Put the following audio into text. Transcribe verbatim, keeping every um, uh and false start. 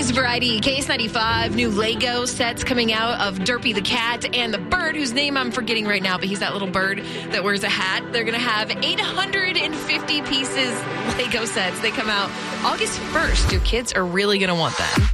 News Variety, K S ninety-five, new Lego sets coming out of Derpy the cat and the bird, whose name I'm forgetting right now, but he's that little bird that wears a hat. They're going to have eight hundred fifty pieces Lego sets. They come out August first. Your kids are really going to want them.